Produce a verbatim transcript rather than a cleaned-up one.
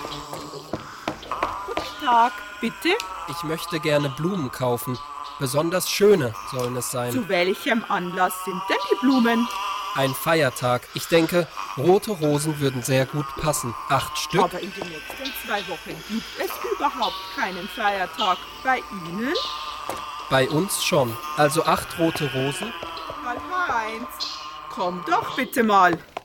Guten Tag, bitte? Ich möchte gerne Blumen kaufen. Besonders schöne sollen es sein. Zu welchem Anlass sind denn die Blumen? Ein Feiertag. Ich denke, rote Rosen würden sehr gut passen. Acht Stück? Aber in den nächsten zwei Wochen gibt es überhaupt keinen Feiertag. Bei Ihnen? Bei uns schon. Also acht rote Rosen? Karl-Heinz, komm doch bitte mal.